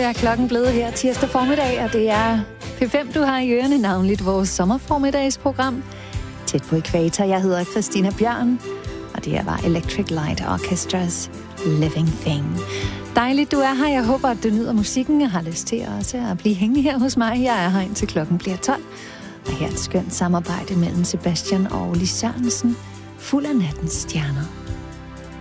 er klokken blevet her tirsdag formiddag, og det er P5, du har i ørene, navnligt vores sommerformiddagsprogram. Tæt på ekvator, jeg hedder Christina Bjørn, og det her var Electric Light Orchestras Living Thing. Dejligt, du er her. Jeg håber, at du nyder musikken og har lyst til også at blive hængende her hos mig. Jeg er her indtil klokken bliver 12, og her er et skønt samarbejde mellem Sebastian og Lis Sørensen, fuld af nattens stjerner.